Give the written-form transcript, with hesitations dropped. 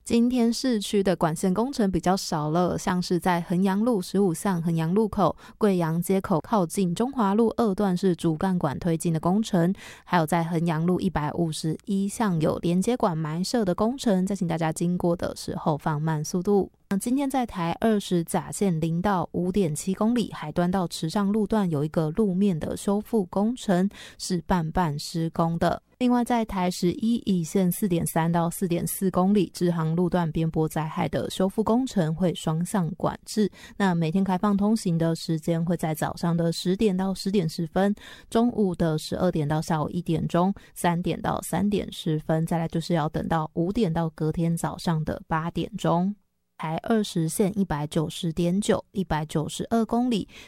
今天市区的管线工程比较少了，像是在衡阳路15巷衡阳路口、贵阳街口靠近中华路2段是主干管推进的工程，还有在衡阳路151巷有连接管埋设的工程，再请大家经过的时候放慢速度。今天在台20甲线0到 5.7 公里海端到池上路段有一个路面的修复工程，是半施工的。另外在台11乙线 4.3 到 4.4 公里支航路段边坡灾害的修复工程会双向管制，那每天开放通行的时间会在早上的10点到10点10分，中午的12点到下午1点钟，3点到3点10分，再来就是要等到5点到隔天早上的8点钟。台20线 190.9 192公里